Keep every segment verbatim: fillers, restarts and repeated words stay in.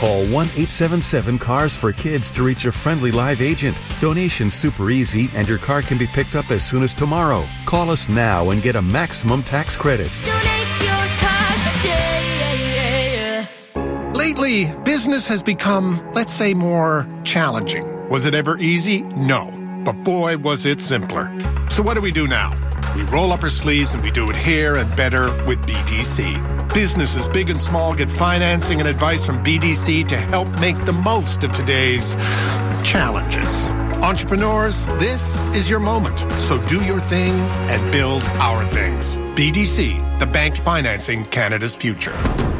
Call one eight seven seven cars for kids to reach a friendly live agent. Donation's super easy and your car can be picked up as soon as tomorrow. Call us now and get a maximum tax credit. Donate your car today. Lately, business has become, let's say, more challenging. Was it ever easy? No. But boy, was it simpler. So what do we do now? We roll up our sleeves and we do it here and better with B D C. Businesses big and small get financing and advice from B D C to help make the most of today's challenges. Entrepreneurs, this is your moment. So do your thing and build our things. B D C, the bank financing Canada's future.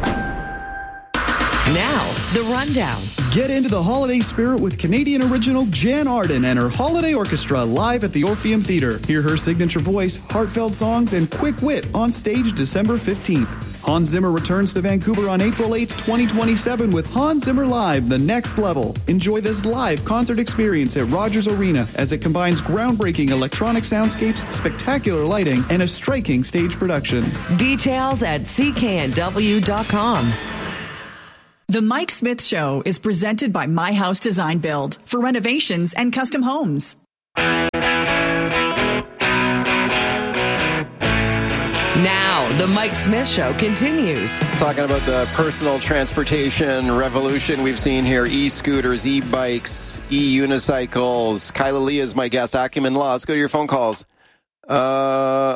Now, the rundown. Get into the holiday spirit with Canadian original Jan Arden and her Holiday Orchestra live at the Orpheum Theatre. Hear her signature voice, heartfelt songs, and quick wit on stage December fifteenth. Hans Zimmer returns to Vancouver on April eighth, twenty twenty-seven with Hans Zimmer Live, The Next Level. Enjoy this live concert experience at Rogers Arena as it combines groundbreaking electronic soundscapes, spectacular lighting, and a striking stage production. Details at c k n w dot com. The Mike Smith Show is presented by My House Design Build for renovations and custom homes. Now, the Mike Smith Show continues. Talking about the personal transportation revolution we've seen here. E-scooters, e-bikes, e-unicycles. Kyla Lee is my guest. Acumen Law. Let's go to your phone calls. Uh,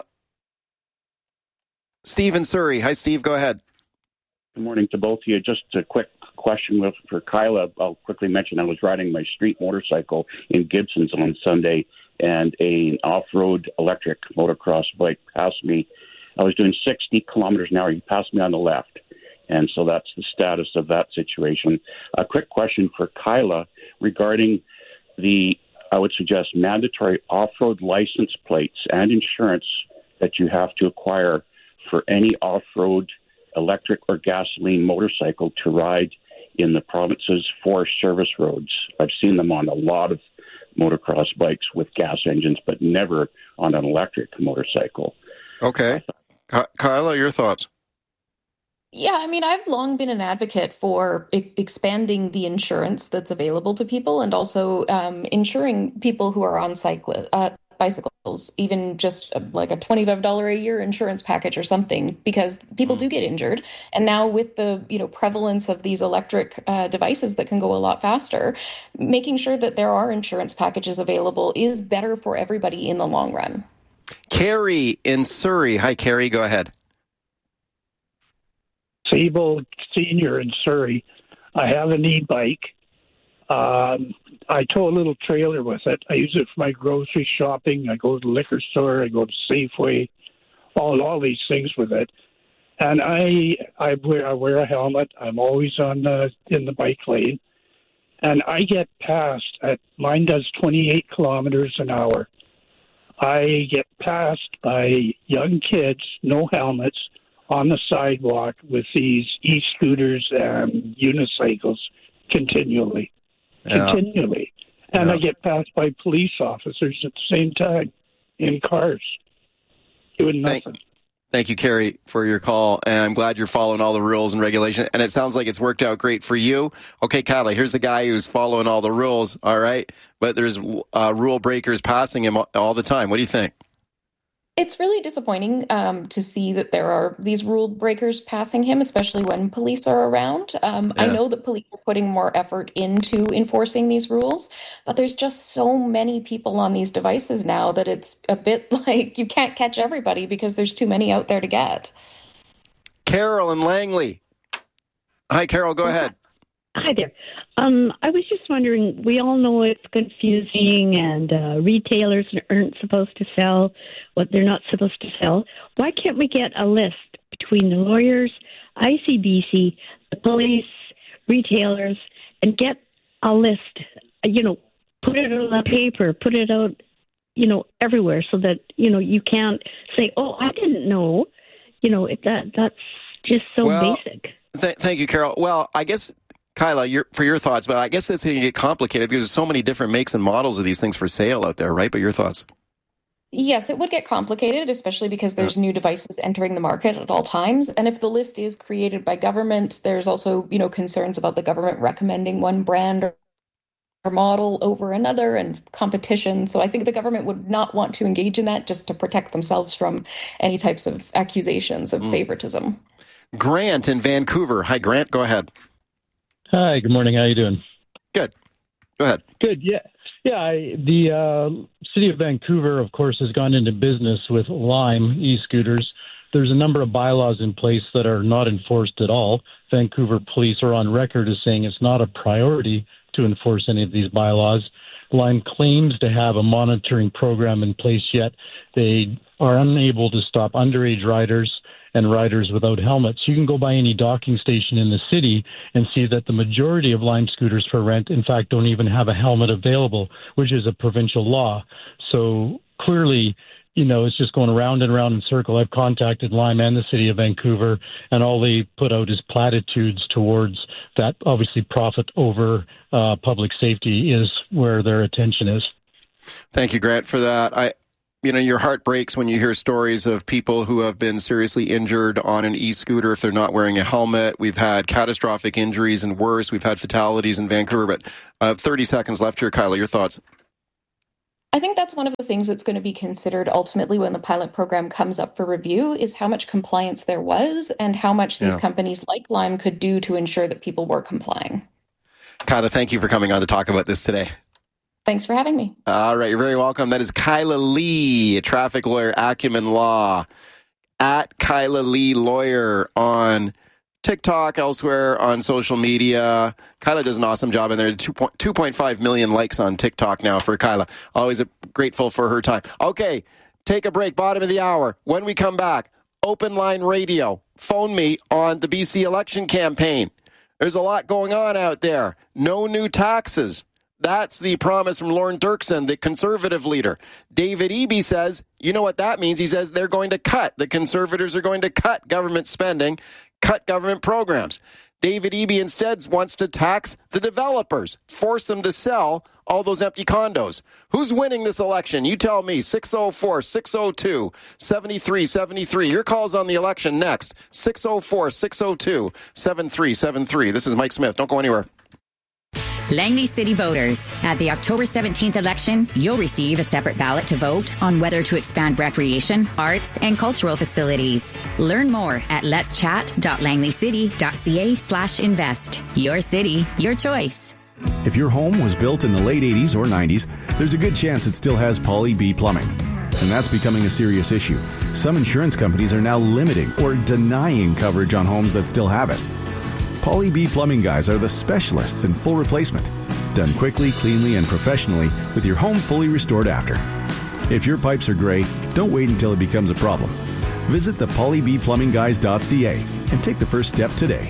Steve in Surrey. Hi, Steve. Go ahead. Good morning to both of you. Just a quick question with, for Kyla. I'll quickly mention I was riding my street motorcycle in Gibsons on Sunday, and an off-road electric motocross bike passed me. I was doing sixty kilometers an hour. He passed me on the left, and so that's the status of that situation. A quick question for Kyla regarding the, I would suggest, mandatory off-road license plates and insurance that you have to acquire for any off-road electric or gasoline motorcycle to ride in the province's Forest Service roads. I've seen them on a lot of motocross bikes with gas engines, but never on an electric motorcycle. Okay. Ky- Kyla, your thoughts? Yeah, I mean, I've long been an advocate for e- expanding the insurance that's available to people and also um, insuring people who are on cycli- uh, bicycles, even just uh, like a twenty-five dollars a year insurance package or something, because people mm. do get injured. And now with the, you know, prevalence of these electric uh, devices that can go a lot faster, making sure that there are insurance packages available is better for everybody in the long run. Carrie in Surrey. Hi, Carrie. Go ahead. Sable Senior in Surrey. I have an e-bike. Um, I tow a little trailer with it. I use it for my grocery shopping. I go to the liquor store. I go to Safeway. All all these things with it. And I I wear, I wear a helmet. I'm always on the in the bike lane. And I get passed at mine does twenty-eight kilometers an hour. I get passed by young kids, no helmets, on the sidewalk with these e-scooters and unicycles continually. Yeah. Continually. And Yeah. I get passed by police officers at the same time in cars doing nothing. Thank, thank you, Carrie, for your call. And I'm glad you're following all the rules and regulations. And it sounds like it's worked out great for you. Okay, Kyla, here's a guy who's following all the rules, all right? But there's uh, rule breakers passing him all the time. What do you think? It's really disappointing um, to see that there are these rule breakers passing him, especially when police are around. Um, I Yeah. know that police are putting more effort into enforcing these rules, but there's just so many people on these devices now that it's a bit like you can't catch everybody because there's too many out there to get. Carol in Langley. Hi, Carol, go ahead. Hi there. Um, I was just wondering, we all know it's confusing and uh, retailers aren't supposed to sell what they're not supposed to sell. Why can't we get a list between the lawyers, I C B C, the police, retailers, and get a list, you know, put it on a paper, put it out, you know, everywhere so that, you know, you can't say, oh, I didn't know. You know, it, that that's just so Well, basic. Th- thank you, Carol. Well, I guess, Kyla, your, for your thoughts, but I guess it's going to get complicated because there's so many different makes and models of these things for sale out there, right? But your thoughts? Yes, it would get complicated, especially because there's new devices entering the market at all times. And if the list is created by government, there's also, you know, concerns about the government recommending one brand or model over another and competition. So I think the government would not want to engage in that just to protect themselves from any types of accusations of mm. favoritism. Grant in Vancouver. Hi, Grant. Go ahead. Hi, good morning. How are you doing? Good. Go ahead. Good, yeah. Yeah, I, the uh, city of Vancouver, of course, has gone into business with Lime e-scooters. There's a number of bylaws in place that are not enforced at all. Vancouver police are on record as saying it's not a priority to enforce any of these bylaws. Lime claims to have a monitoring program in place, yet they are unable to stop underage riders and riders without helmets. You can go by any docking station in the city and see that the majority of Lime scooters for rent, in fact, don't even have a helmet available, which is a provincial law. So clearly, you know, it's just going around and around in circle. I've contacted Lime and the city of Vancouver, and all they put out is platitudes towards that. Obviously, profit over uh, public safety is where their attention is. Thank you, Grant, for that. I You know, your heart breaks when you hear stories of people who have been seriously injured on an e-scooter if they're not wearing a helmet. We've had catastrophic injuries and worse. We've had fatalities in Vancouver. But uh, thirty seconds left here, Kyla. Your thoughts? I think that's one of the things that's going to be considered ultimately when the pilot program comes up for review is how much compliance there was and how much these yeah. companies like Lime could do to ensure that people were complying. Kyla, thank you for coming on to talk about this today. Thanks for having me. All right, you're very welcome. That is Kyla Lee, a traffic lawyer, Acumen Law, at Kyla Lee Lawyer on TikTok, elsewhere on social media. Kyla does an awesome job, and there's two point five million likes on TikTok now for Kyla. Always grateful for her time. Okay, take a break, bottom of the hour. When we come back, Open Line Radio. Phone me on the B C election campaign. There's a lot going on out there. No new taxes. That's the promise from Lorne Dirksen, the Conservative leader. David Eby says, you know what that means? He says they're going to cut. The Conservatives are going to cut government spending, cut government programs. David Eby instead wants to tax the developers, force them to sell all those empty condos. Who's winning this election? You tell me. six oh four, six oh two, seven three seven three. Your call's on the election next. six oh four, six oh two, seven three seven three. This is Mike Smith. Don't go anywhere. Langley City voters, at the October seventeenth election, you'll receive a separate ballot to vote on whether to expand recreation, arts, and cultural facilities. Learn more at letschat.langleycity.ca slash invest. Your city, your choice. If your home was built in the late eighties or nineties, there's a good chance it still has Pauly B Plumbing. And that's becoming a serious issue. Some insurance companies are now limiting or denying coverage on homes that still have it. Pauly B Plumbing guys are the specialists in full replacement. Done quickly, cleanly, and professionally with your home fully restored after. If your pipes are gray, don't wait until it becomes a problem. Visit the pauly b plumbing guys dot c a and take the first step today.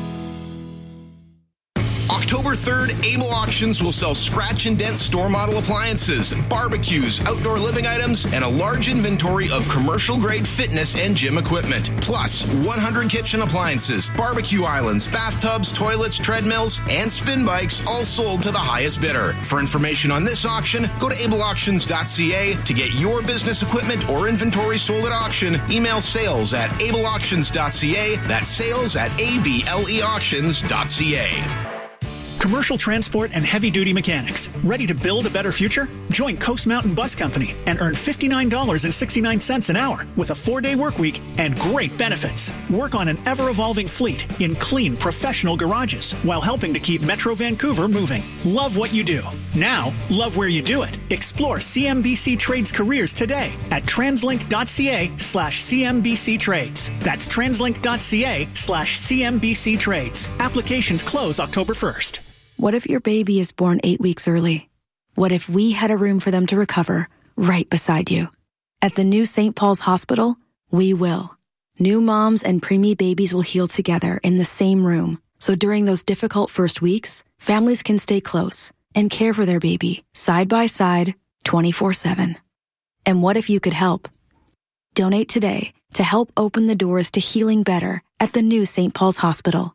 October third, Able Auctions will sell scratch and dent store model appliances, barbecues, outdoor living items, and a large inventory of commercial grade fitness and gym equipment. Plus, one hundred kitchen appliances, barbecue islands, bathtubs, toilets, treadmills, and spin bikes, all sold to the highest bidder. For information on this auction, go to able auctions dot c a. To get your business equipment or inventory sold at auction, email sales at able auctions dot c a. That's sales at able auctions dot c a. Commercial transport and heavy-duty mechanics. Ready to build a better future? Join Coast Mountain Bus Company and earn fifty-nine dollars and sixty-nine cents an hour with a four-day work week and great benefits. Work on an ever-evolving fleet in clean, professional garages while helping to keep Metro Vancouver moving. Love what you do. Now, love where you do it. Explore C M B C Trades careers today at translink.ca slash CMBC Trades. That's translink.ca slash CMBC Trades. Applications close October first. What if your baby is born eight weeks early? What if we had a room for them to recover right beside you? At the new Saint Paul's Hospital, we will. New moms and preemie babies will heal together in the same room. So during those difficult first weeks, families can stay close and care for their baby side by side, twenty-four seven. And what if you could help? Donate today to help open the doors to healing better at the new Saint Paul's Hospital.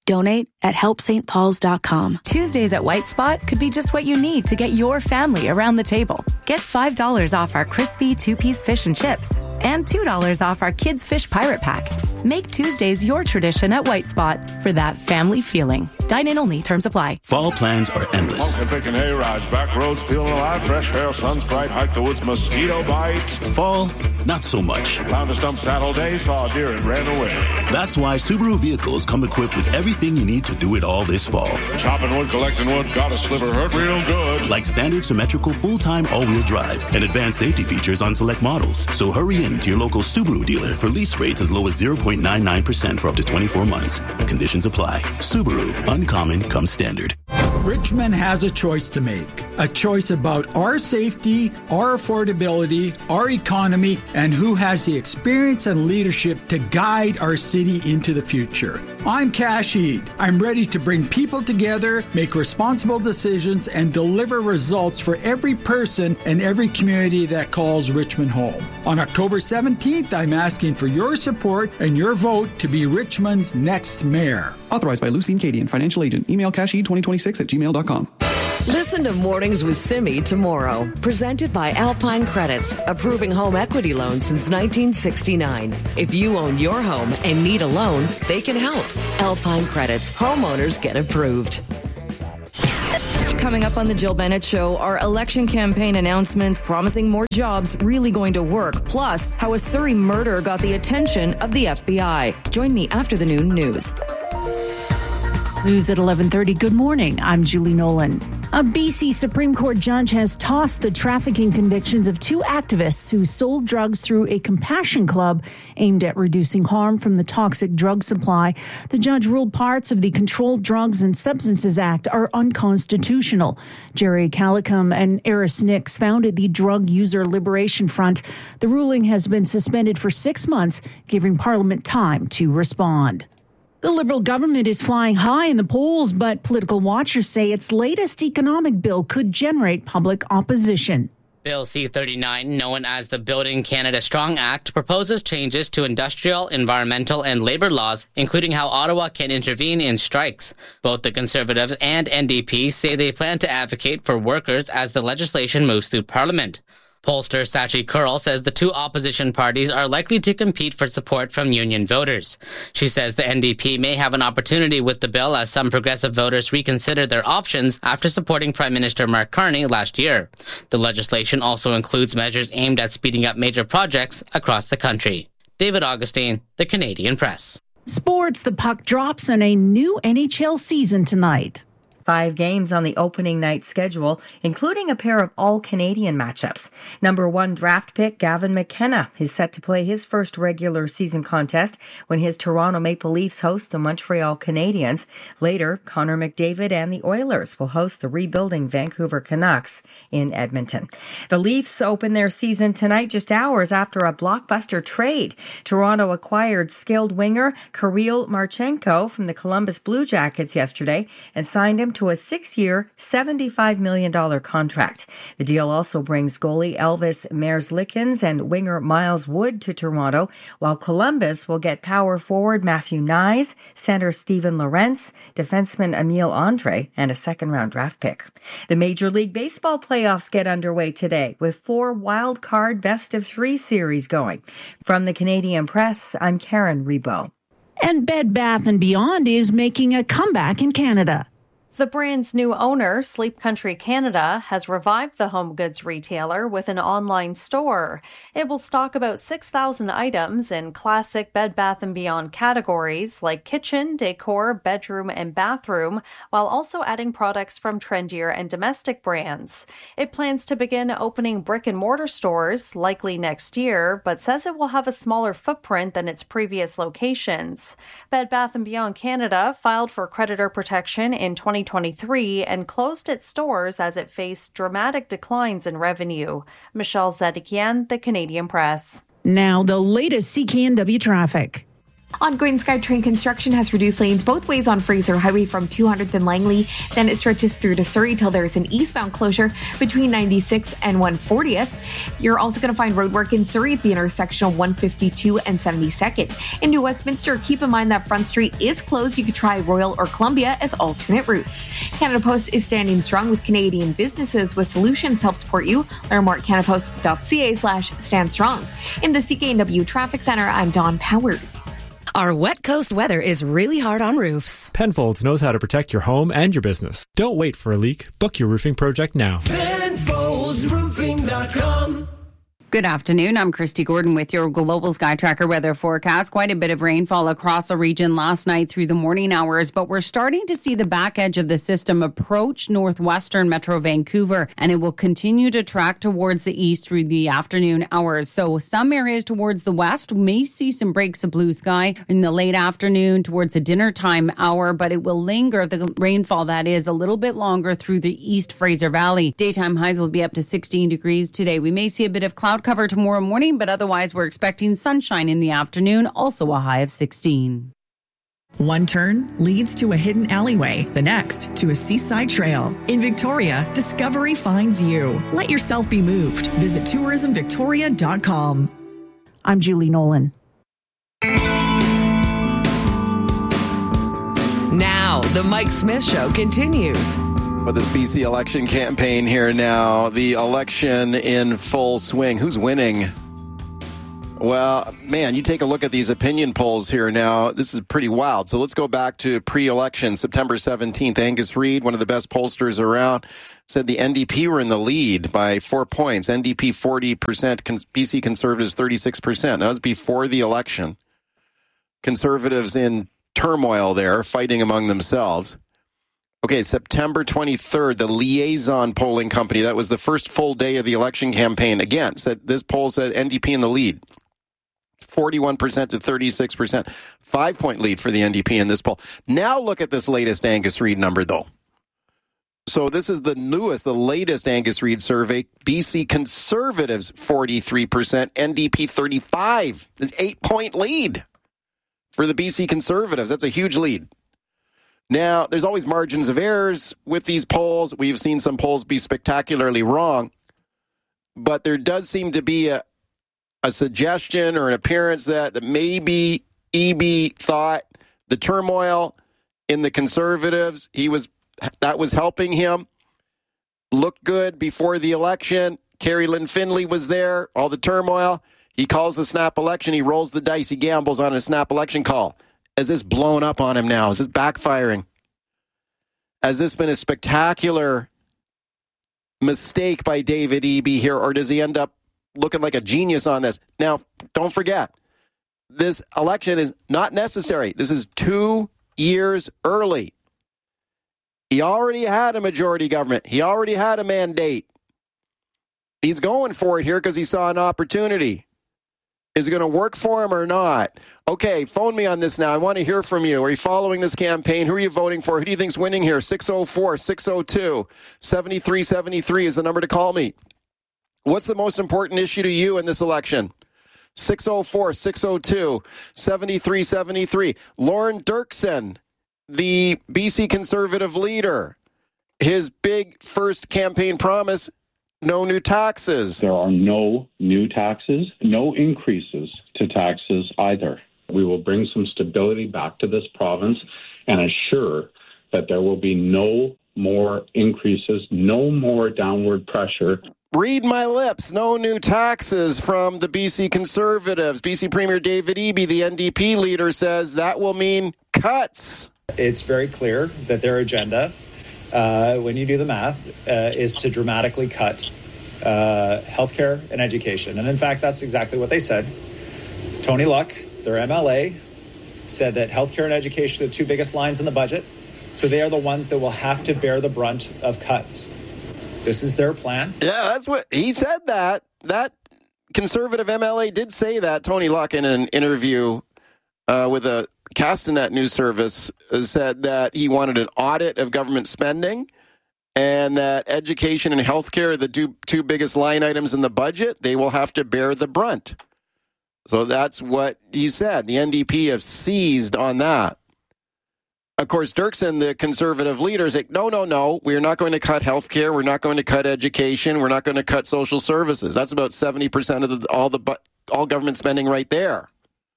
Donate at help st pauls dot com. Tuesdays at White Spot could be just what you need to get your family around the table. Get five dollars off our crispy two-piece fish and chips and two dollars off our Kids Fish Pirate Pack. Make Tuesdays your tradition at White Spot for that family feeling. Dine-in only. Terms apply. Fall plans are endless. Pumpkin picking hay rides, back roads feeling alive, fresh air, sun's bright, hike the woods, mosquito bites. Fall, not so much. Found a stump saddle day, saw a deer and ran away. That's why Subaru vehicles come equipped with everything you need to do it all this fall. Chopping wood, collecting wood, got a sliver, hurt real good. Like standard symmetrical full-time all-wheel drive and advanced safety features on select models. So hurry in to your local Subaru dealer for lease rates as low as zero point nine nine percent for up to twenty-four months. Conditions apply. Subaru, uncommon comes standard. Richmond has a choice to make. A choice about our safety, our affordability, our economy, and who has the experience and leadership to guide our city into the future. I'm Kash Eid. I'm ready to bring people together, make responsible decisions, and deliver results for every person and every community that calls Richmond home. On October seventeenth, I'm asking for your support and your vote to be Richmond's next mayor. Authorized by Lucine Cadian, financial agent. Email casheed twenty twenty-six at gmail dot com. Listen to Mornings with Simi tomorrow. Presented by Alpine Credits, approving home equity loans since nineteen sixty-nine. If you own your home and need a loan, they can help. Alpine Credits. Homeowners get approved. Coming up on the Jill Bennett Show, our election campaign announcements promising more jobs really going to work. Plus, how a Surrey murder got the attention of the F B I. Join me after the noon news. News at eleven thirty. Good morning. I'm Julie Nolan. A B C Supreme Court judge has tossed the trafficking convictions of two activists who sold drugs through a compassion club aimed at reducing harm from the toxic drug supply. The judge ruled parts of the Controlled Drugs and Substances Act are unconstitutional. Jerry Calicum and Eris Nix founded the Drug User Liberation Front. The ruling has been suspended for six months, giving Parliament time to respond. The Liberal government is flying high in the polls, but political watchers say its latest economic bill could generate public opposition. Bill C thirty-nine, known as the Building Canada Strong Act, proposes changes to industrial, environmental, and labor laws, including how Ottawa can intervene in strikes. Both the Conservatives and N D P say they plan to advocate for workers as the legislation moves through Parliament. Pollster Sachi Kurl says the two opposition parties are likely to compete for support from union voters. She says the N D P may have an opportunity with the bill as some progressive voters reconsider their options after supporting Prime Minister Mark Carney last year. The legislation also includes measures aimed at speeding up major projects across the country. David Augustine, The Canadian Press. Sports, the puck drops on a new N H L season tonight. Five games on the opening night schedule, including a pair of all-Canadian matchups. Number one draft pick Gavin McKenna is set to play his first regular season contest when his Toronto Maple Leafs host the Montreal Canadiens. Later, Connor McDavid and the Oilers will host the rebuilding Vancouver Canucks in Edmonton. The Leafs open their season tonight just hours after a blockbuster trade. Toronto acquired skilled winger Kirill Marchenko from the Columbus Blue Jackets yesterday and signed him to a six-year, seventy-five million dollars contract. The deal also brings goalie Elvis Merzlikins and winger Miles Wood to Toronto, while Columbus will get power forward Matthew Nyes, center Steven Lorentz, defenseman Emile Andre, and a second-round draft pick. The Major League Baseball playoffs get underway today, with four wild-card best-of-three series going. From the Canadian Press, I'm Karen Rebo. And Bed Bath and Beyond is making a comeback in Canada. The brand's new owner, Sleep Country Canada, has revived the home goods retailer with an online store. It will stock about six thousand items in classic Bed Bath and Beyond categories like kitchen, decor, bedroom, and bathroom, while also adding products from trendier and domestic brands. It plans to begin opening brick-and-mortar stores, likely next year, but says it will have a smaller footprint than its previous locations. Bed Bath and Beyond Canada filed for creditor protection in twenty twenty-three and closed its stores as it faced dramatic declines in revenue. Michelle Zedekian, The Canadian Press. Now, the latest C K N W traffic. Ongoing SkyTrain construction has reduced lanes both ways on Fraser Highway from two hundredth and Langley. Then it stretches through to Surrey till there's an eastbound closure between ninety-sixth and one fortieth. You're also going to find roadwork in Surrey at the intersection of one fifty-two and seventy-second. In New Westminster, keep in mind that Front Street is closed. You could try Royal or Columbia as alternate routes. Canada Post is standing strong with Canadian businesses with solutions to help support you. Learn more at canadapost.ca slash stand strong. In the C K N W Traffic Center, I'm Dawn Powers. Our wet coast weather is really hard on roofs. Penfolds knows how to protect your home and your business. Don't wait for a leak. Book your roofing project now. Penfolds Roofing dot com. Good afternoon. I'm Christy Gordon with your Global Sky Tracker weather forecast. Quite a bit of rainfall across the region last night through the morning hours, but we're starting to see the back edge of the system approach northwestern Metro Vancouver, and it will continue to track towards the east through the afternoon hours. So some areas towards the west may see some breaks of blue sky in the late afternoon towards the dinner time hour, but it will linger, the rainfall that is, a little bit longer through the East Fraser Valley. Daytime highs will be up to sixteen degrees today. We may see a bit of cloud cover tomorrow morning, but otherwise we're expecting sunshine in the afternoon, also a high of sixteen. One turn leads to a hidden alleyway, the next to a seaside trail. In Victoria, discovery finds you. Let yourself be moved. Visit tourism victoria dot com. I'm Julie Nolan. Now, the Mike Smith Show continues. With this B C election campaign here now, the election in full swing. Who's winning? Well, man, you take a look at these opinion polls here now. This is pretty wild. So let's go back to pre-election, September seventeenth. Angus Reid, one of the best pollsters around, said the N D P were in the lead by four points. N D P forty percent, B C Conservatives thirty-six percent. That was before the election. Conservatives in turmoil there, fighting among themselves. Okay, September twenty-third, the Liaison polling company, that was the first full day of the election campaign. Again, said this poll said N D P in the lead. forty-one percent to thirty-six percent. Five-point lead for the N D P in this poll. Now look at this latest Angus Reid number, though. So this is the newest, the latest Angus Reid survey. B C Conservatives, forty-three percent. N D P, thirty-five. An eight-point lead for the B C Conservatives. That's a huge lead. Now, there's always margins of errors with these polls. We've seen some polls be spectacularly wrong, but there does seem to be a, a suggestion or an appearance that maybe E B thought the turmoil in the Conservatives, he was that was helping him, looked good before the election. Carrie Lynn Finley was there, all the turmoil. He calls the snap election. He rolls the dice. He gambles on a snap election call. Has this blown up on him now? Is this backfiring? Has this been a spectacular mistake by David Eby here, or does he end up looking like a genius on this? Now, don't forget, this election is not necessary. This is two years early. He already had a majority government. He already had a mandate. He's going for it here because he saw an opportunity. Is it going to work for him or not? Okay, phone me on this now. I want to hear from you. Are you following this campaign? Who are you voting for? Who do you think's winning here? six oh four, six oh two, seven three seven three is the number to call me. What's the most important issue to you in this election? six oh four, six oh two, seven three seven three. Lauren Dirksen, the B C Conservative leader, his big first campaign promise, no new taxes. There are no new taxes, no increases to taxes either. We will bring some stability back to this province and assure that there will be no more increases, no more downward pressure. Read my lips. No new taxes from the B C Conservatives. B C Premier David Eby, the N D P leader, says that will mean cuts. It's very clear that their agenda, uh, when you do the math, uh, is to dramatically cut uh, healthcare and education. And in fact, that's exactly what they said. Tony Luck, their M L A, said that healthcare and education are the two biggest lines in the budget. So they are the ones that will have to bear the brunt of cuts. This is their plan. Yeah, that's what he said. That that Conservative M L A did say that. Tony Luck, in an interview uh, with a Castanet news service, uh, said that he wanted an audit of government spending, and that education and healthcare are the two, two biggest line items in the budget. They will have to bear the brunt. So that's what he said. The N D P have seized on that. Of course, Dirksen, the conservative leader, is like, no, no, no, we're not going to cut health care. We're not going to cut education. We're not going to cut social services. That's about seventy percent of the, all the all government spending right there.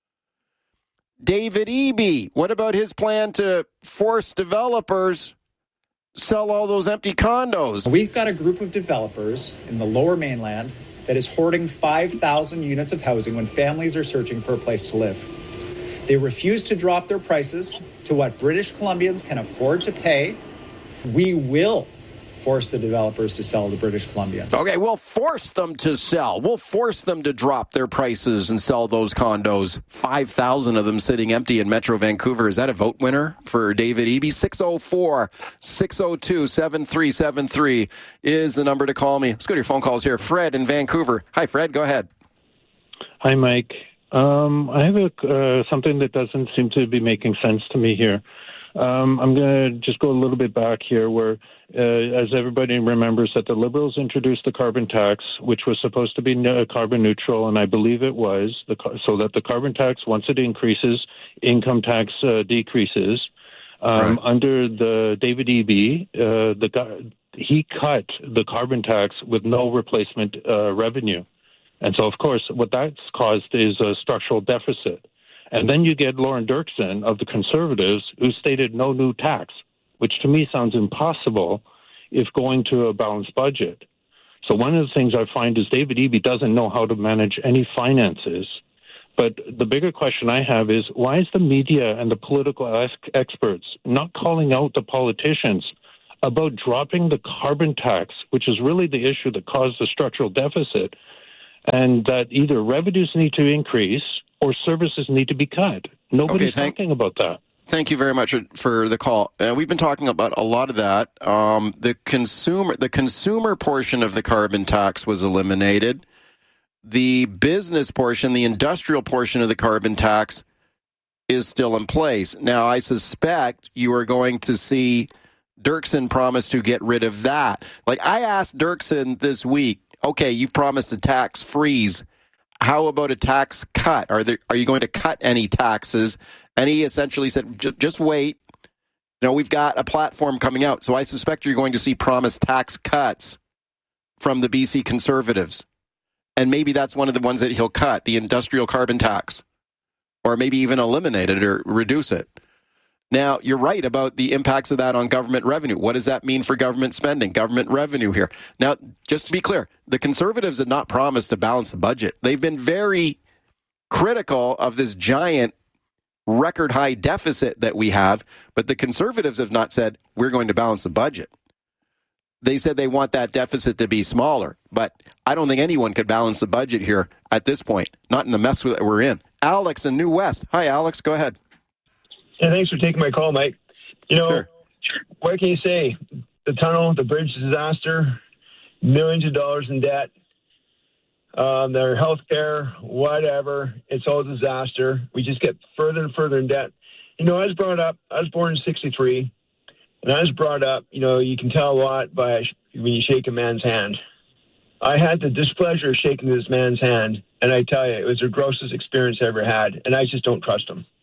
David Eby, what about his plan to force developers sell all those empty condos? We've got a group of developers in the Lower Mainland that is hoarding five thousand units of housing when families are searching for a place to live. They refuse to drop their prices to what British Columbians can afford to pay. We will force the developers to sell to British Columbians. Okay, we'll force them to sell. We'll force them to drop their prices and sell those condos. five thousand of them sitting empty in Metro Vancouver. Is that a vote winner for David Eby? six oh four, six oh two, seven three seven three is the number to call me. Let's go to your phone calls here. Fred in Vancouver. Hi, Fred. Go ahead. Hi, Mike. Um, I have a, uh, something that doesn't seem to be making sense to me here. Um, I'm going to just go a little bit back here where, uh, as everybody remembers, that the Liberals introduced the carbon tax, which was supposed to be ne- carbon neutral, and I believe it was, the, so that the carbon tax, once it increases, income tax uh, decreases. Um, right. Under the David Eby, uh, the guy, he cut the carbon tax with no replacement uh, revenue. And so, of course, what that's caused is a structural deficit. And then you get Lauren Dirksen of the Conservatives, who stated no new tax, which to me sounds impossible if going to a balanced budget. So one of the things I find is David Eby doesn't know how to manage any finances. But the bigger question I have is, why is the media and the political experts not calling out the politicians about dropping the carbon tax, which is really the issue that caused the structural deficit, and that either revenues need to increase or services need to be cut? Nobody's okay, thank, talking about that. Thank you very much for the call. Uh, we've been talking about a lot of that. Um, the consumer, the consumer portion of the carbon tax was eliminated. The business portion, the industrial portion of the carbon tax is still in place. Now, I suspect you are going to see Dirksen promise to get rid of that. Like, I asked Dirksen this week, okay, you've promised a tax freeze. How about a tax cut? Are there, are you going to cut any taxes? And he essentially said, just wait. You know, we've got a platform coming out. So I suspect you're going to see promised tax cuts from the B C Conservatives. And maybe that's one of the ones that he'll cut, the industrial carbon tax, or maybe even eliminate it or reduce it. Now, you're right about the impacts of that on government revenue. What does that mean for government spending, government revenue here? Now, just to be clear, the Conservatives have not promised to balance the budget. They've been very critical of this giant record high deficit that we have, but the Conservatives have not said, we're going to balance the budget. They said they want that deficit to be smaller, but I don't think anyone could balance the budget here at this point, not in the mess that we're in. Alex in New West. Hi, Alex. Go ahead. Yeah, thanks for taking my call, Mike. You know, sure. What can you say? The tunnel, the bridge disaster, millions of dollars in debt, um, their health care, whatever. It's all a disaster. We just get further and further in debt. You know, I was brought up, I was born in sixty-three, and I was brought up, you know, you can tell a lot by when you shake a man's hand. I had the displeasure of shaking this man's hand, and I tell you, it was the grossest experience I ever had, and I just don't trust him.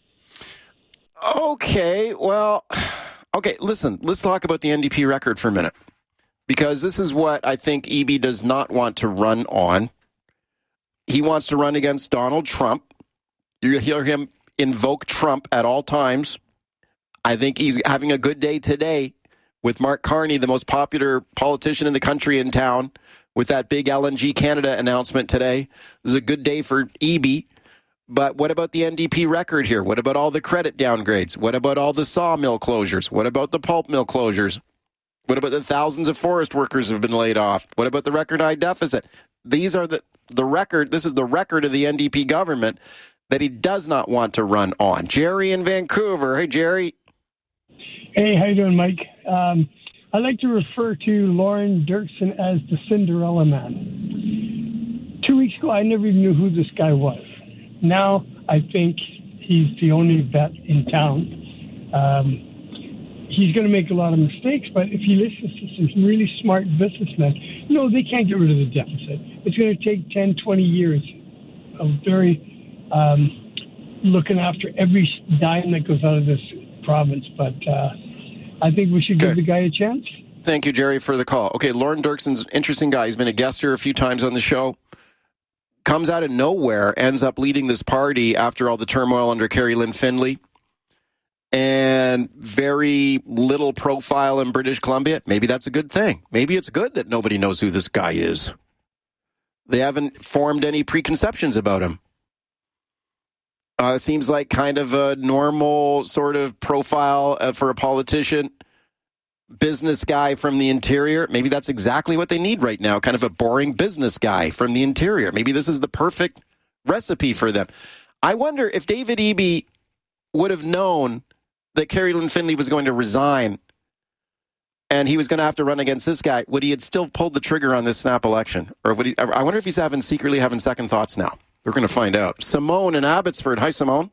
Okay, well, okay, listen, let's talk about the N D P record for a minute, because this is what I think Eby does not want to run on. He wants to run against Donald Trump. You hear him invoke Trump at all times. I think he's having a good day today with Mark Carney, the most popular politician in the country in town, with that big L N G Canada announcement today. It was a good day for Eby. But what about the N D P record here? What about all the credit downgrades? What about all the sawmill closures? What about the pulp mill closures? What about the thousands of forest workers who have been laid off? What about the record high deficit? These are the, the record. This is the record of the N D P government that he does not want to run on. Jerry in Vancouver. Hey, Jerry. Hey, how you doing, Mike? Um, I like to refer to Lauren Dirksen as the Cinderella Man. Two weeks ago, I never even knew who this guy was. Now, I think he's the only vet in town. Um, he's going to make a lot of mistakes, but if he listens to some really smart businessmen, no, they can't get rid of the deficit. It's going to take ten, twenty years. a very um, looking after every dime that goes out of this province. But uh, I think we should give the guy a chance. Thank you, Jerry, for the call. Okay, Lauren Dirkson's an interesting guy. He's been a guest here a few times on the show. Comes out of nowhere, ends up leading this party after all the turmoil under Carrie Lynn Findlay. And very little profile in British Columbia. Maybe that's a good thing. Maybe it's good that nobody knows who this guy is. They haven't formed any preconceptions about him. Uh, seems like kind of a normal sort of profile uh, for a politician. Business guy from the interior. Maybe that's exactly what they need right now. Kind of a boring business guy from the interior. Maybe this is the perfect recipe for them. I wonder if David Eby would have known that Carrie Lynn Findlay was going to resign and he was going to have to run against this guy, would he have still pulled the trigger on this snap election? Or would he? I wonder if he's having secretly having second thoughts now. We're going to find out. Simone in Abbotsford. Hi, Simone.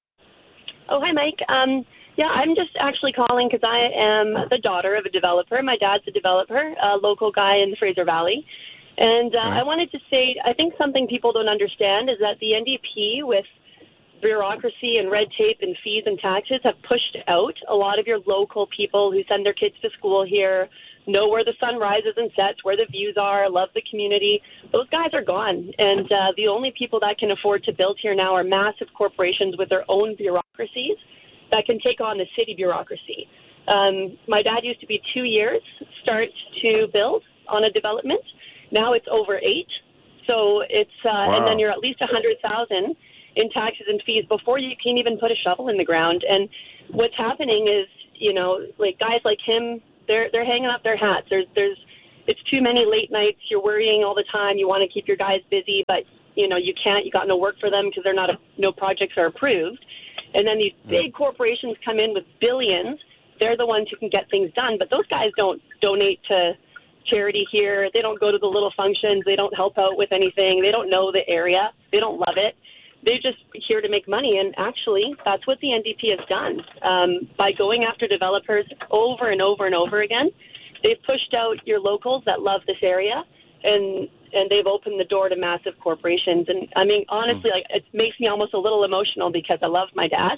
Oh, hi, Mike. Um, yeah, I'm just actually calling because I am the daughter of a developer. My dad's a developer, a local guy in the Fraser Valley. And uh, right. I wanted to say, I think something people don't understand is that the N D P, with bureaucracy and red tape and fees and taxes, have pushed out a lot of your local people who send their kids to school here, know where the sun rises and sets, where the views are, love the community. Those guys are gone. And uh, the only people that can afford to build here now are massive corporations with their own bureaucracies that can take on the city bureaucracy. Um, my dad used to be two years start to build on a development. Now it's over eight. So it's, uh, wow. and then you're at least one hundred thousand in taxes and fees before you can even put a shovel in the ground. And what's happening is, you know, like guys like him, they're they're hanging up their hats. There's there's it's too many late nights. You're worrying all the time. You want to keep your guys busy, but you know you can't. You got no work for them because they're not a, no projects are approved. And then these big corporations come in with billions. They're the ones who can get things done. But those guys don't donate to charity here. They don't go to the little functions. They don't help out with anything. They don't know the area. They don't love it. They're just here to make money, and actually, that's what the N D P has done. Um, by going after developers over and over and over again, they've pushed out your locals that love this area, and and they've opened the door to massive corporations. And, I mean, honestly, like it makes me almost a little emotional because I love my dad,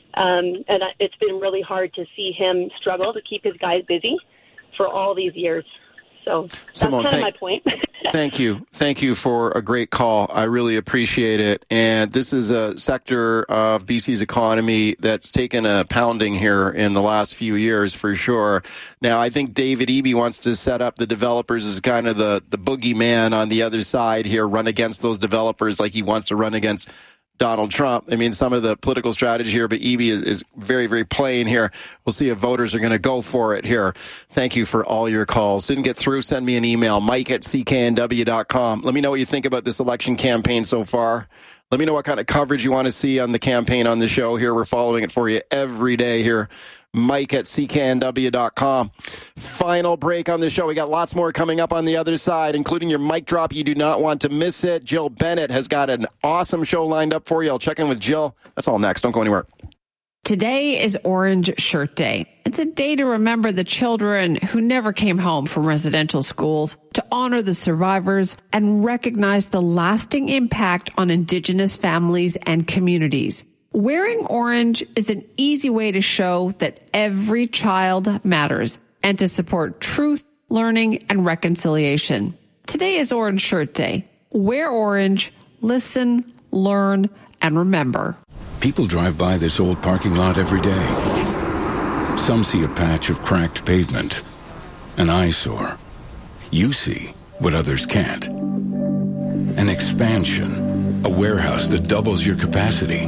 um, and it's been really hard to see him struggle to keep his guys busy for all these years. So that's Simone, kind thank, of my point. Thank you. Thank you for a great call. I really appreciate it. And this is a sector of B C's economy that's taken a pounding here in the last few years for sure. Now, I think David Eby wants to set up the developers as kind of the, the boogeyman on the other side here, run against those developers like he wants to run against Donald Trump. I mean, some of the political strategy here, but Eby is, is very, very plain here. We'll see if voters are going to go for it here. Thank you for all your calls. Didn't get through, send me an email, mike at c k n w dot com. Let me know what you think about this election campaign so far. Let me know what kind of coverage you want to see on the campaign on the show here. We're following it for you every day here. Mike at c k n w dot com. Final break on the show. We got lots more coming up on the other side, including your mic drop. You do not want to miss it. Jill Bennett has got an awesome show lined up for you. I'll check in with Jill. That's all next. Don't go anywhere. Today is Orange Shirt Day. It's a day to remember the children who never came home from residential schools, to honor the survivors, and recognize the lasting impact on Indigenous families and communities. Wearing orange is an easy way to show that every child matters and to support truth, learning, and reconciliation. Today is Orange Shirt Day. Wear orange, listen, learn, and remember. People drive by this old parking lot every day. Some see a patch of cracked pavement, an eyesore. You see what others can't. An expansion, a warehouse that doubles your capacity.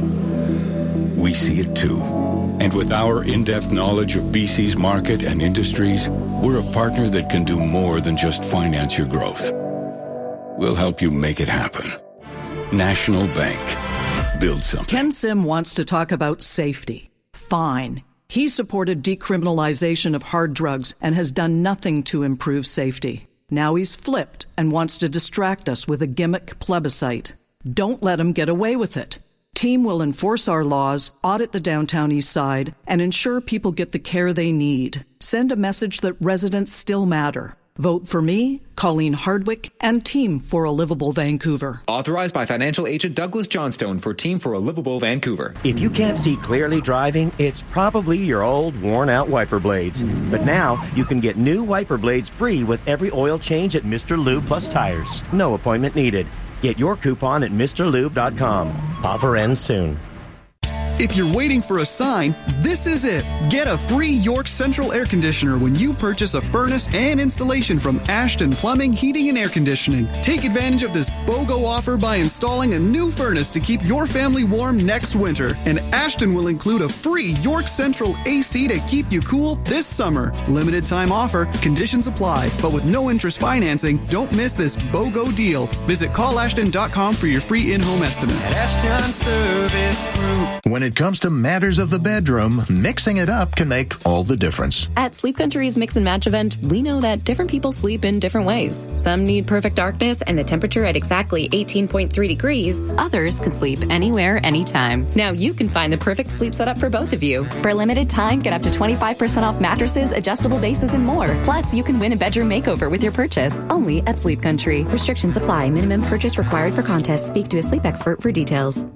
We see it too. And with our in-depth knowledge of B C's market and industries, we're a partner that can do more than just finance your growth. We'll help you make it happen. National Bank. Build something. Ken Sim wants to talk about safety. Fine. He supported decriminalization of hard drugs and has done nothing to improve safety. Now he's flipped and wants to distract us with a gimmick plebiscite. Don't let him get away with it. Team will enforce our laws, audit the downtown east side, and ensure people get the care they need. Send a message that residents still matter. Vote for me, Colleen Hardwick, and Team for a Livable Vancouver. Authorized by financial agent Douglas Johnstone for Team for a Livable Vancouver. If you can't see clearly driving, it's probably your old, worn-out wiper blades. But now, you can get new wiper blades free with every oil change at Mister Lube Plus Tires. No appointment needed. Get your coupon at Mr Lube dot com. Offer ends soon. If you're waiting for a sign, this is it. Get a free York Central air conditioner when you purchase a furnace and installation from Ashton Plumbing, Heating, and Air Conditioning. Take advantage of this BOGO offer by installing a new furnace to keep your family warm next winter. And Ashton will include a free York Central A C to keep you cool this summer. Limited time offer, conditions apply, but with no interest financing, don't miss this BOGO deal. Visit call ashton dot com for your free in-home estimate. At Ashton Service Group. When it comes to matters of the bedroom, mixing it up can make all the difference. At Sleep Country's Mix and Match event, we know that different people sleep in different ways. Some need perfect darkness and the temperature at exactly eighteen point three degrees. Others can sleep anywhere, anytime. Now you can find the perfect sleep setup for both of you. For a limited time, get up to twenty-five percent off mattresses, adjustable bases, and more. Plus, you can win a bedroom makeover with your purchase. Only at Sleep Country. Restrictions apply. Minimum purchase required for contest. Speak to a sleep expert for details.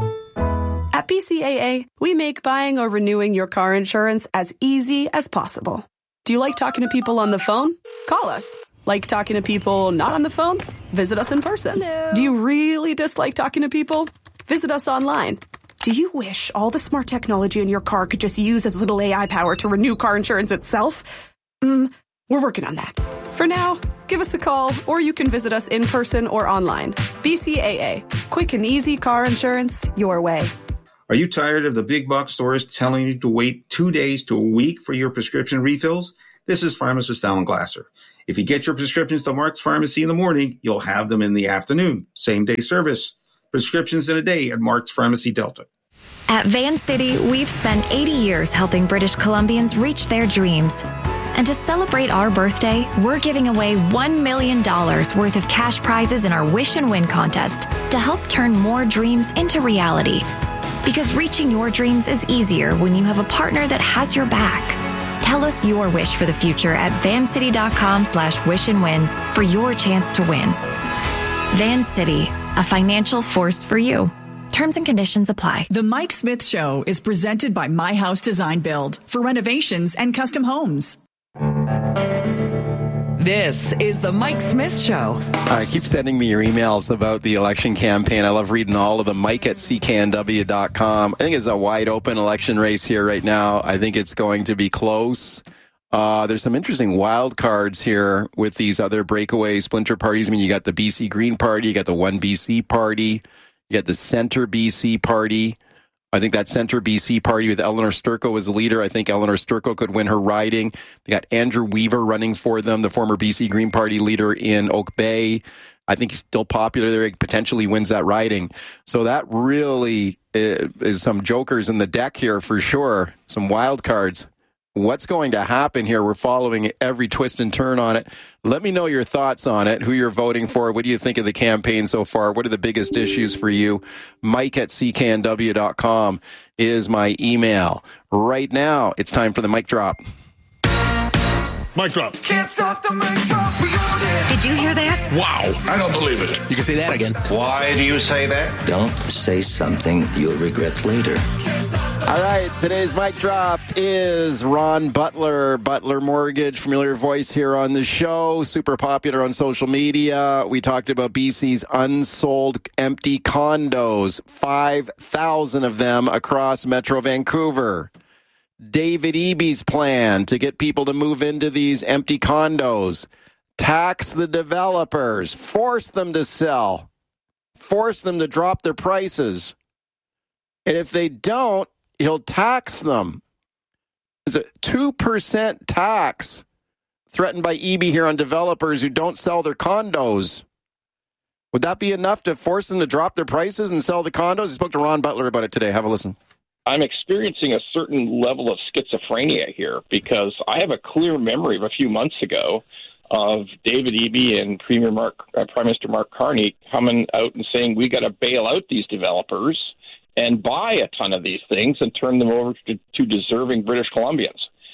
At B C A A, we make buying or renewing your car insurance as easy as possible. Do you like talking to people on the phone? Call us. Like talking to people not on the phone? Visit us in person. Hello. Do you really dislike talking to people? Visit us online. Do you wish all the smart technology in your car could just use as little A I power to renew car insurance itself? Mm, we're working on that. For now, give us a call, or you can visit us in person or online. B C A A. Quick and easy car insurance your way. Are you tired of the big box stores telling you to wait two days to a week for your prescription refills? This is pharmacist Alan Glasser. If you get your prescriptions to Mark's Pharmacy in the morning, you'll have them in the afternoon. Same day service. Prescriptions in a day at Mark's Pharmacy Delta. At Van City, we've spent eighty years helping British Columbians reach their dreams. And to celebrate our birthday, we're giving away one million dollars worth of cash prizes in our Wish and Win contest to help turn more dreams into reality. Because reaching your dreams is easier when you have a partner that has your back. Tell us your wish for the future at vancity.com slash wish and win for your chance to win. Van City, a financial force for you. Terms and conditions apply. The Mike Smith Show is presented by My House Design Build for renovations and custom homes. This is the Mike Smith Show. All right, keep sending me your emails about the election campaign. I love reading all of them. Mike at C K N W dot com. I think it's a wide open election race here right now. I think it's going to be close. Uh, there's some interesting wild cards here with these other breakaway splinter parties. I mean, you got the B C Green Party, you got the One B C Party, you got the Centre B C Party. I think that Centre B C Party with Eleanor Sturko as the leader. I think Eleanor Sturko could win her riding. They got Andrew Weaver running for them, the former B C Green Party leader in Oak Bay. I think he's still popular there. He potentially wins that riding. So that really is, is some jokers in the deck here for sure. Some wild cards. What's going to happen here? We're following every twist and turn on it. Let me know your thoughts on it, who you're voting for. What do you think of the campaign so far? What are the biggest issues for you? Mike at C K N W dot com is my email. Right now, it's time for the mic drop. Mic drop. Can't stop the mic drop. We got it. Did you hear that? Wow. I don't believe it. You can say that again. Why do you say that? Don't say something you'll regret later. All right, today's mic drop is Ron Butler, Butler Mortgage, familiar voice here on the show, super popular on social media. We talked about B C's unsold empty condos, five thousand of them across Metro Vancouver. David Eby's plan to get people to move into these empty condos, tax the developers, force them to sell, force them to drop their prices. And if they don't, he'll tax them. There's a two percent tax threatened by Eby here on developers who don't sell their condos. Would that be enough to force them to drop their prices and sell the condos? I spoke to Ron Butler about it today. Have a listen. I'm experiencing a certain level of schizophrenia here because I have a clear memory of a few months ago of David Eby and Premier Mark, uh, Prime Minister Mark Carney coming out and saying we got to bail out these developers and buy a ton of these things and turn them over to, to deserving British Columbians.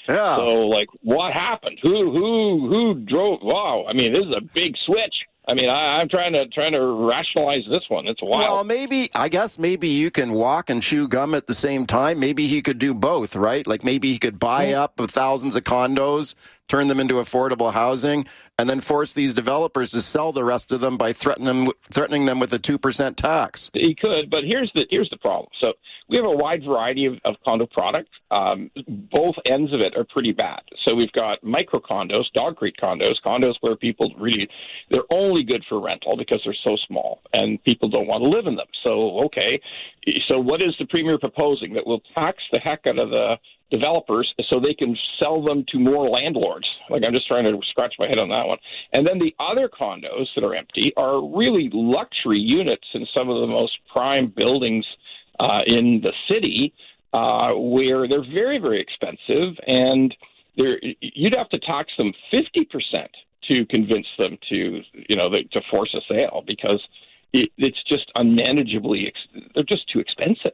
Yeah. So, like, what happened? Who who who drove? Wow. I mean, this is a big switch. I mean, I, I'm trying to trying to rationalize this one. It's wild. Well, maybe, I guess maybe you can walk and chew gum at the same time. Maybe he could do both, right? Like maybe he could buy up thousands of condos, turn them into affordable housing, and then force these developers to sell the rest of them by threatening them, threatening them with a two percent tax. He could, but here's the here's the problem. So we have a wide variety of, of condo products. Um, both ends of it are pretty bad. So we've got micro condos, dog crate condos, condos where people really, they're only good for rental because they're so small and people don't want to live in them. So, okay. So what is the premier proposing? That will tax the heck out of the developers so they can sell them to more landlords. Like, I'm just trying to scratch my head on that one. And then the other condos that are empty are really luxury units in some of the most prime buildings uh, in the city, uh, where they're very, very expensive, and they're, you'd have to tax them fifty percent to convince them to, you know, to force a sale, because it, it's just unmanageably, they're just too expensive.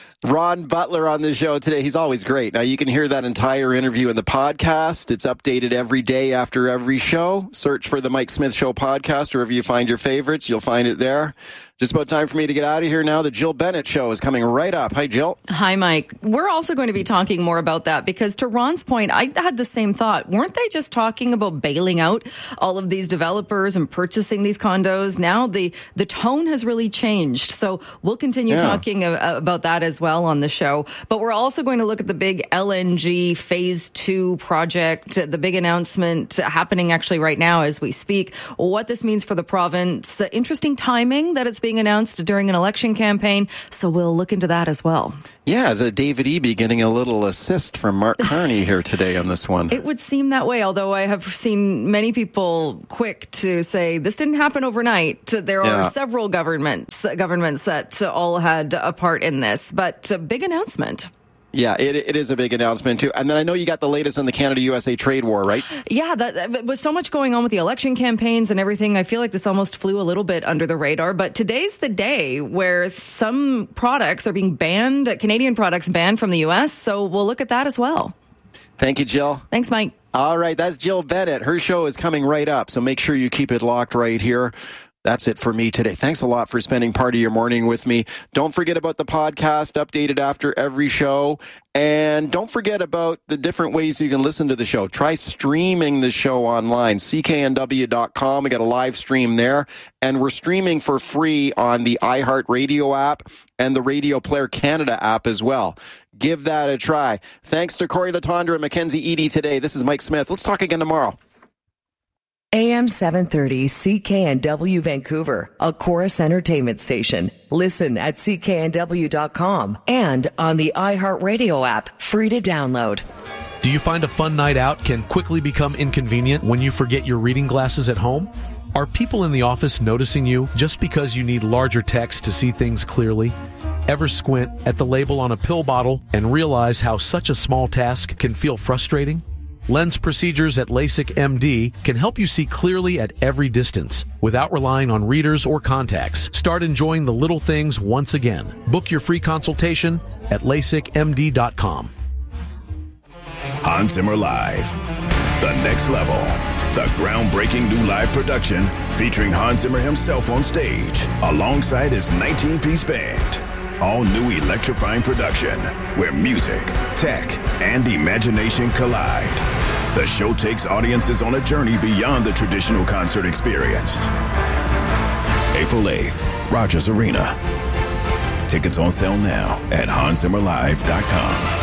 Ron Butler on the show today. He's always great. Now, you can hear that entire interview in the podcast. It's updated every day after every show. Search for the Mike Smith Show podcast wherever you find your favorites. You'll find it there. Just about time for me to get out of here now. The Jill Bennett Show is coming right up. Hi, Jill. Hi, Mike. We're also going to be talking more about that because, to Ron's point, I had the same thought. Weren't they just talking about bailing out all of these developers and purchasing these condos? Now the, the tone has really changed. So we'll continue Yeah. talking about that as well on the show. But we're also going to look at the big L N G phase two project, the big announcement happening actually right now as we speak, what this means for the province. Interesting timing that it's being announced during an election campaign. So we'll look into that as well. Yeah, is it David Eby getting a little assist from Mark Carney here today on this one? It would seem that way, although I have seen many people quick to say this didn't happen overnight. There Yeah. are several governments, governments that all had a part in this, but a big announcement. Yeah, it, it is a big announcement, too. And then I know you got the latest on the Canada-U S A trade war, right? Yeah, that, that with so much going on with the election campaigns and everything, I feel like this almost flew a little bit under the radar. But today's the day where some products are being banned, Canadian products banned from the U S. So we'll look at that as well. Thank you, Jill. Thanks, Mike. All right, that's Jill Bennett. Her show is coming right up, so make sure you keep it locked right here. That's it for me today. Thanks a lot for spending part of your morning with me. Don't forget about the podcast, updated after every show. And don't forget about the different ways you can listen to the show. Try streaming the show online, C K N W dot com. We got a live stream there. And we're streaming for free on the iHeartRadio app and the Radio Player Canada app as well. Give that a try. Thanks to Corey Latondra and Mackenzie Edie today. This is Mike Smith. Let's talk again tomorrow. A M seven thirty C K N W Vancouver, a Chorus Entertainment station. Listen at C K N W dot com and on the iHeartRadio app, free to download. Do you find a fun night out can quickly become inconvenient when you forget your reading glasses at home? Are people in the office noticing you just because you need larger text to see things clearly? Ever squint at the label on a pill bottle and realize how such a small task can feel frustrating? Lens procedures at LASIK M D can help you see clearly at every distance without relying on readers or contacts. Start enjoying the little things once again. Book your free consultation at LASIK M D dot com. Hans Zimmer Live, the next level. The groundbreaking new live production featuring Hans Zimmer himself on stage alongside his nineteen-piece band. All new electrifying production where music, tech, and imagination collide. The show takes audiences on a journey beyond the traditional concert experience. April eighth, Rogers Arena. Tickets on sale now at Hans Zimmer Live dot com.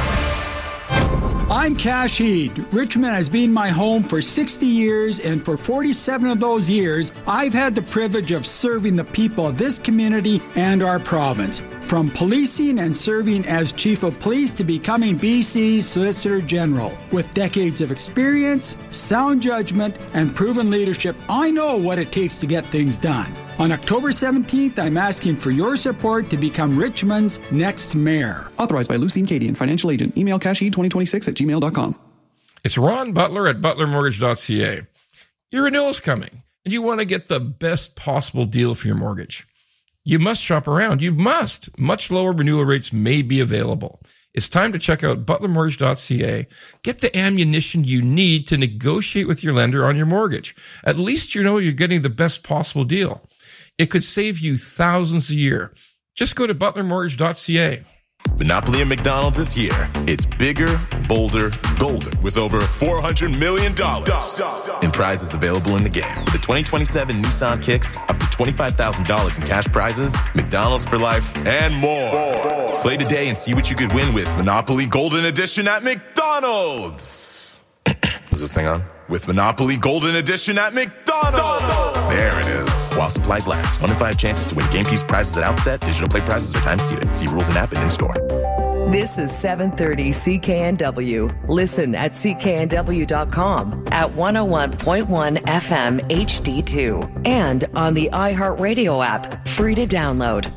I'm Cash Heed. Richmond has been my home for sixty years, and for forty-seven of those years, I've had the privilege of serving the people of this community and our province. From policing and serving as Chief of Police to becoming B C's Solicitor General. With decades of experience, sound judgment, and proven leadership, I know what it takes to get things done. On October seventeenth, I'm asking for your support to become Richmond's next mayor. Authorized by Lucine Cadian, financial agent. Email casheed twenty twenty-six at gmail dot com. It's Ron Butler at butler mortgage dot c a. Your renewal is coming, and you want to get the best possible deal for your mortgage. You must shop around. You must. Much lower renewal rates may be available. It's time to check out butler mortgage dot c a. Get the ammunition you need to negotiate with your lender on your mortgage. At least you know you're getting the best possible deal. It could save you thousands a year. Just go to butler mortgage dot c a. Monopoly at McDonald's is here. It's bigger, bolder, golder with over four hundred million dollars in prizes available in the game. With the twenty twenty-seven Nissan Kicks, up to twenty-five thousand dollars in cash prizes, McDonald's for life, and more. Play today and see what you could win with Monopoly Golden Edition at McDonald's. Is this thing on? With Monopoly Golden Edition at McDonald's. There it is. While supplies last. One in five chances to win game piece prizes at outset. Digital play prizes are time seated. See rules and app and in-store. This is seven thirty C K N W. Listen at C K N W dot com, at one oh one point one F M H D two, and on the iHeartRadio app, free to download.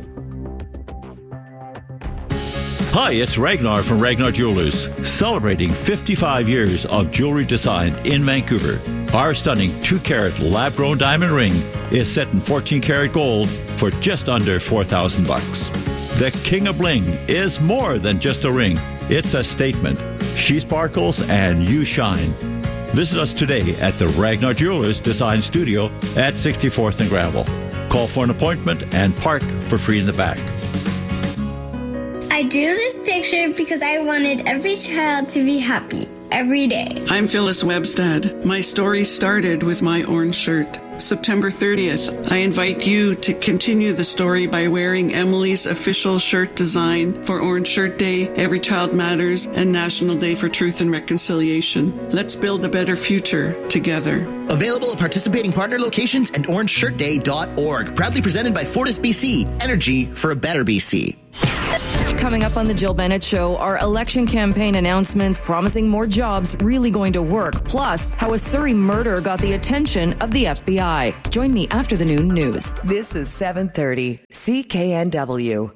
Hi, it's Ragnar from Ragnar Jewelers, celebrating fifty-five years of jewelry design in Vancouver. Our stunning two-carat lab-grown diamond ring is set in fourteen karat gold for just under four thousand bucks. The King of Bling is more than just a ring. It's a statement. She sparkles and you shine. Visit us today at the Ragnar Jewelers Design Studio at sixty-fourth and Gravel. Call for an appointment and park for free in the back. I drew this picture because I wanted every child to be happy every day. I'm Phyllis Webstad. My story started with my orange shirt. September thirtieth, I invite you to continue the story by wearing Emily's official shirt design for Orange Shirt Day, Every Child Matters, and National Day for Truth and Reconciliation. Let's build a better future together. Available at participating partner locations and orange shirt day dot org. Proudly presented by Fortis B C. Energy for a better B C. Coming up on the Jill Bennett Show, our election campaign announcements promising more jobs really going to work. Plus, how a Surrey murder got the attention of the F B I. Join me after the noon news. This is seven thirty C K N W.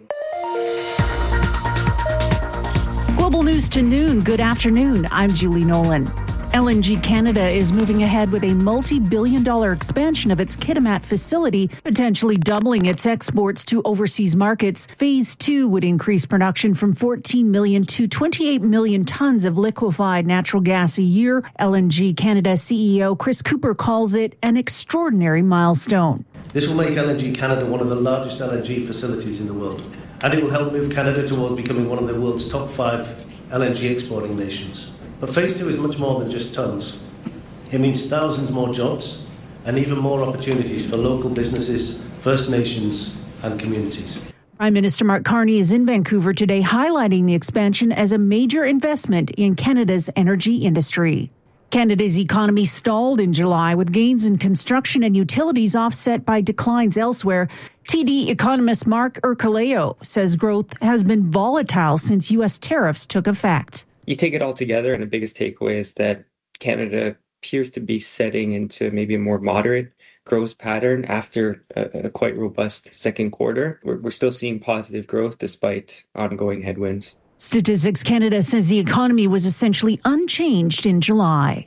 Global News to Noon. Good afternoon. I'm Julie Nolan. L N G Canada is moving ahead with a multi-billion dollar expansion of its Kitimat facility, potentially doubling its exports to overseas markets. Phase two would increase production from fourteen million to twenty-eight million tons of liquefied natural gas a year. L N G Canada C E O Chris Cooper calls it an extraordinary milestone. This will make L N G Canada one of the largest L N G facilities in the world, and it will help move Canada towards becoming one of the world's top five L N G exporting nations. But phase two is much more than just tons. It means thousands more jobs and even more opportunities for local businesses, First Nations and communities. Prime Minister Mark Carney is in Vancouver today, highlighting the expansion as a major investment in Canada's energy industry. Canada's economy stalled in July, with gains in construction and utilities offset by declines elsewhere. T D economist Mark Ercoleo says growth has been volatile since U S tariffs took effect. You take it all together, and the biggest takeaway is that Canada appears to be setting into maybe a more moderate growth pattern after a, a quite robust second quarter. We're, we're still seeing positive growth despite ongoing headwinds. Statistics Canada says the economy was essentially unchanged in July.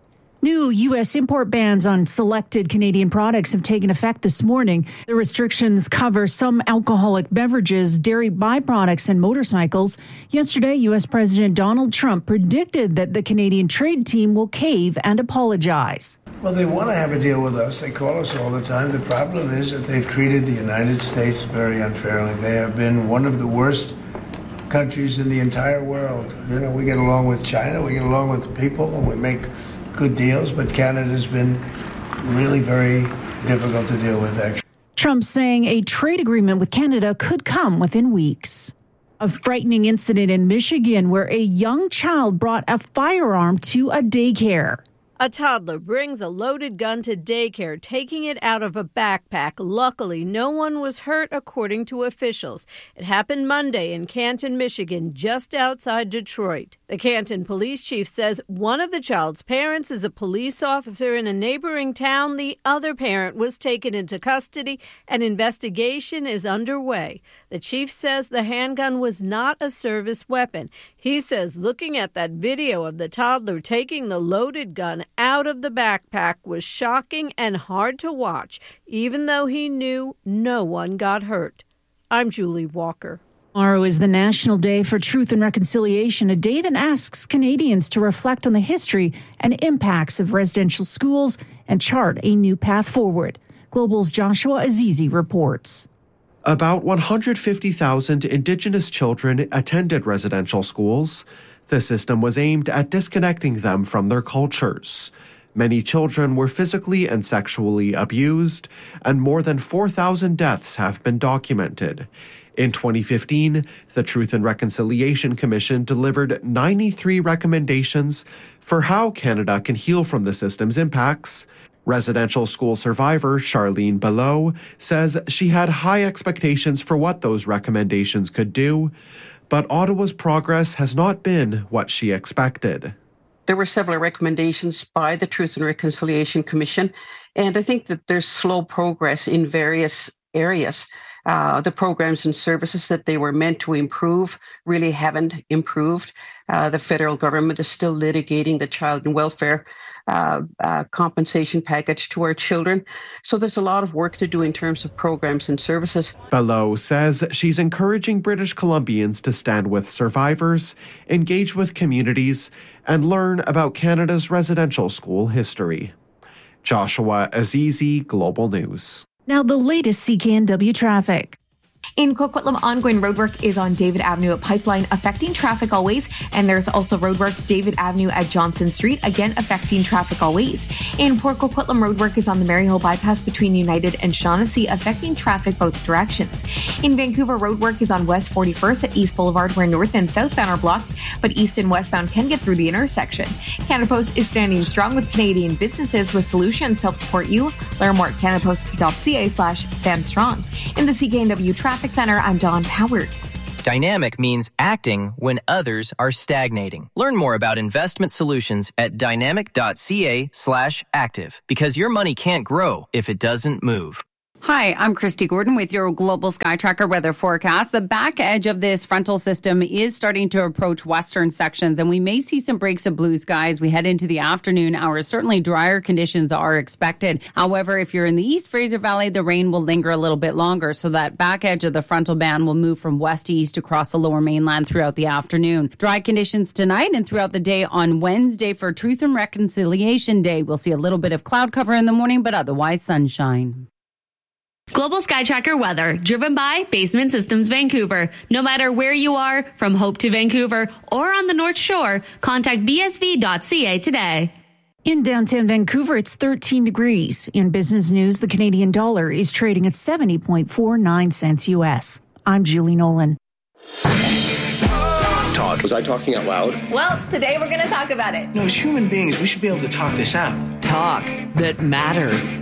New U S import bans on selected Canadian products have taken effect this morning. The restrictions cover some alcoholic beverages, dairy byproducts, and motorcycles. Yesterday, U S President Donald Trump predicted that the Canadian trade team will cave and apologize. Well, they want to have a deal with us. They call us all the time. The problem is that they've treated the United States very unfairly. They have been one of the worst countries in the entire world. You know, we get along with China, we get along with the people, and we make good deals, but Canada's been really very difficult to deal with, actually. Trump saying a trade agreement with Canada could come within weeks. A frightening incident in Michigan where a young child brought a firearm to a daycare. A toddler brings a loaded gun to daycare, taking it out of a backpack. Luckily, no one was hurt, according to officials. It happened Monday in Canton, Michigan, just outside Detroit. The Canton police chief says one of the child's parents is a police officer in a neighboring town. The other parent was taken into custody. An investigation is underway. The chief says the handgun was not a service weapon. He says looking at that video of the toddler taking the loaded gun out of the backpack was shocking and hard to watch, even though he knew no one got hurt. I'm Julie Walker. Tomorrow is the National Day for Truth and Reconciliation, a day that asks Canadians to reflect on the history and impacts of residential schools and chart a new path forward. Global's Joshua Azizi reports. About one hundred fifty thousand Indigenous children attended residential schools. The system was aimed at disconnecting them from their cultures. Many children were physically and sexually abused, and more than four thousand deaths have been documented. In twenty fifteen, the Truth and Reconciliation Commission delivered ninety-three recommendations for how Canada can heal from the system's impacts. Residential school survivor Charlene Below says she had high expectations for what those recommendations could do, but Ottawa's progress has not been what she expected. There were several recommendations by the Truth and Reconciliation Commission, and I think that there's slow progress in various areas. Uh, the programs and services that they were meant to improve really haven't improved. Uh, the federal government is still litigating the child and welfare uh, uh, compensation package to our children. So there's a lot of work to do in terms of programs and services. Below says she's encouraging British Columbians to stand with survivors, engage with communities, and learn about Canada's residential school history. Joshua Azizi, Global News. Now the latest C K N W traffic. In Coquitlam, ongoing roadwork is on David Avenue at Pipeline, affecting traffic always. And there's also roadwork David Avenue at Johnson Street, again affecting traffic always. In Port Coquitlam, roadwork is on the Maryhill bypass between United and Shaughnessy, affecting traffic both directions. In Vancouver, roadwork is on West forty-first at East Boulevard, where north and southbound are blocked, but east and westbound can get through the intersection. Canada Post is standing strong with Canadian businesses with solutions to help support you. Learn more at canadapost.ca slash stand strong. In the C K N W Traffic Center, I'm Dawn Powers. Dynamic means acting when others are stagnating. Learn more about investment solutions at dynamic.ca slash active, because your money can't grow if it doesn't move. Hi, I'm Christy Gordon with your Global Sky Tracker weather forecast. The back edge of this frontal system is starting to approach western sections, and we may see some breaks of blue skies. We head into the afternoon hours. Certainly drier conditions are expected. However, if you're in the East Fraser Valley, the rain will linger a little bit longer, so that back edge of the frontal band will move from west to east across the lower mainland throughout the afternoon. Dry conditions tonight and throughout the day on Wednesday for Truth and Reconciliation Day. We'll see a little bit of cloud cover in the morning, but otherwise sunshine. Global Sky Tracker weather, driven by Basement Systems Vancouver. No matter where you are, from Hope to Vancouver or on the North Shore, contact b s v dot c a today. In downtown Vancouver, it's thirteen degrees. In business news, the Canadian dollar is trading at seventy point four nine cents U S. I'm Julie Nolan. Talk. Was I talking out loud? Well, today we're going to talk about it. No, as human beings, we should be able to talk this out. Talk that matters.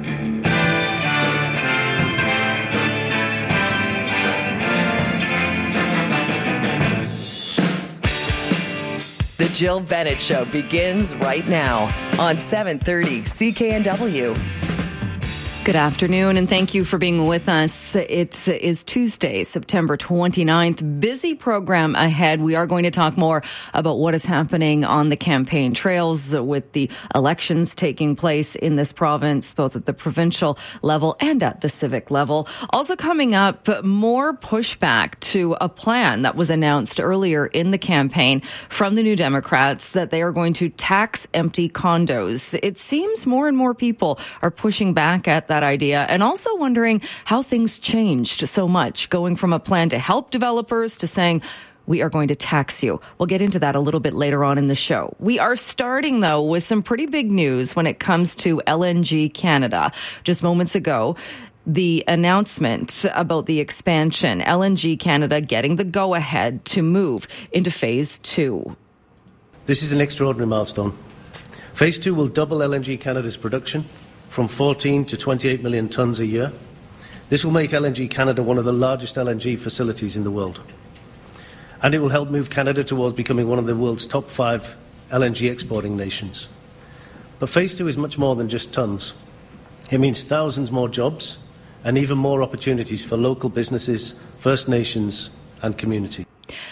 The Jill Bennett Show begins right now on seven thirty C K N W. Good afternoon, and thank you for being with us. It is Tuesday, September twenty-ninth. Busy program ahead. We are going to talk more about what is happening on the campaign trails with the elections taking place in this province, both at the provincial level and at the civic level. Also coming up, more pushback to a plan that was announced earlier in the campaign from the New Democrats that they are going to tax empty condos. It seems more and more people are pushing back at that idea and also wondering how things changed so much, going from a plan to help developers to saying, we are going to tax you. We'll get into that a little bit later on in the show. We are starting, though, with some pretty big news when it comes to L N G Canada. Just moments ago, the announcement about the expansion, L N G Canada getting the go-ahead to move into phase two. This is an extraordinary milestone. Phase two will double L N G Canada's production from fourteen to twenty-eight million tonnes a year. This will make L N G Canada one of the largest L N G facilities in the world. And it will help move Canada towards becoming one of the world's top five L N G exporting nations. But phase two is much more than just tonnes. It means thousands more jobs and even more opportunities for local businesses, First Nations and community.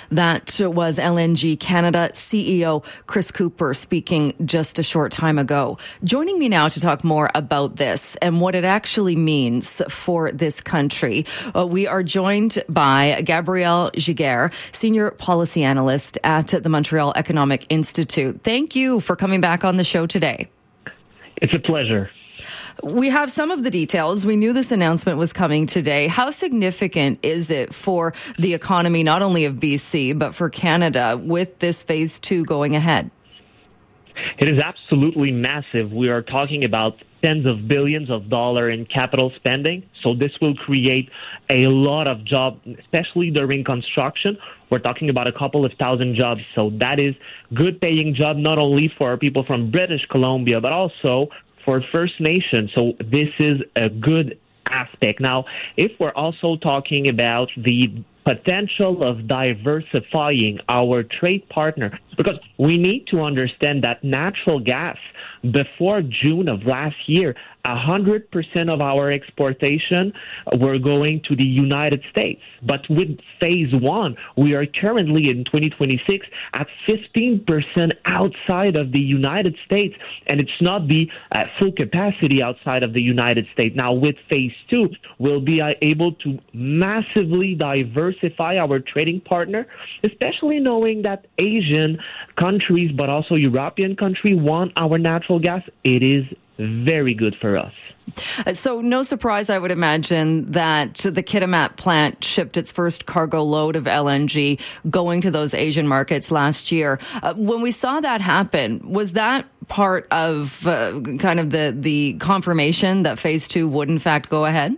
That was L N G Canada C E O Chris Cooper speaking just a short time ago. Joining me now to talk more about this and what it actually means for this country, uh, we are joined by Gabrielle Giguère, Senior Policy Analyst at the Montreal Economic Institute. Thank you for coming back on the show today. It's a pleasure. We have some of the details. We knew this announcement was coming today. How significant is it for the economy, not only of B C, but for Canada with this phase two going ahead? It is absolutely massive. We are talking about tens of billions of dollars in capital spending. So this will create a lot of jobs, especially during construction. We're talking about a couple of thousand jobs. So that is good paying job, not only for people from British Columbia, but also for First Nations. So this is a good aspect. Now, if we're also talking about the potential of diversifying our trade partner, because we need to understand that natural gas, before June of last year, one hundred percent of our exportation were going to the United States. But with phase one, we are currently in twenty twenty-six at fifteen percent outside of the United States, and it's not the uh, full capacity outside of the United States. Now, with phase two, we'll be uh, able to massively diversify our trading partner, especially knowing that Asian countries, but also European countries, want our natural gas. It is very good for us. So no surprise, I would imagine, that the Kitimat plant shipped its first cargo load of L N G going to those Asian markets last year. Uh, when we saw that happen, was that part of uh, kind of the, the confirmation that phase two would in fact go ahead?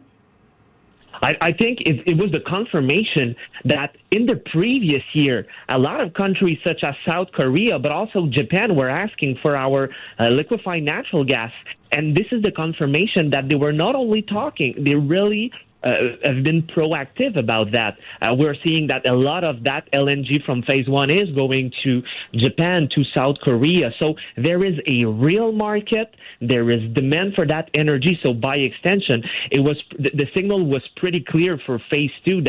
I, I think it, it was the confirmation that in the previous year, a lot of countries such as South Korea, but also Japan, were asking for our uh, liquefied natural gas. And this is the confirmation that they were not only talking, they really Uh, have been proactive about that. Uh, we're seeing that a lot of that L N G from phase one is going to Japan, to South Korea. So there is a real market. There is demand for that energy. So by extension, it was the, the signal was pretty clear for phase two